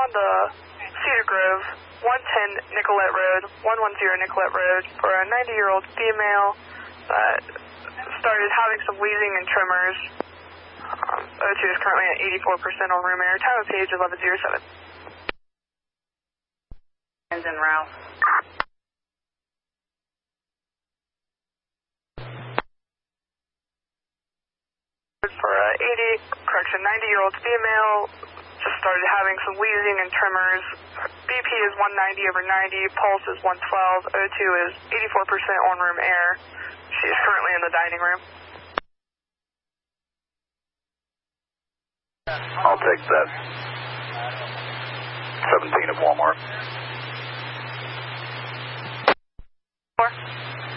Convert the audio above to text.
Honda Cedar Grove, 110 Nicolette Road, 110 Nicolette Road, for a 90-year-old female that started having some wheezing and tremors. O2 is currently at 84% on room air. Time of page 1107. And Ralph. For a 90-year-old female, just started having some wheezing and tremors. BP is 190/90, pulse is 112, O2 is 84% on room air. She is currently in the dining room. I'll take that. 17 at Walmart. 4.